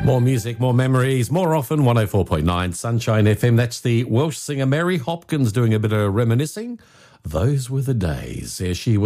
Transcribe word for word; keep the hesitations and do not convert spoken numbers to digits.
More music, more memories, more often. one oh four point nine Sunshine F M. That's the Welsh singer Mary Hopkins doing a bit of reminiscing. Those were the days. There she was.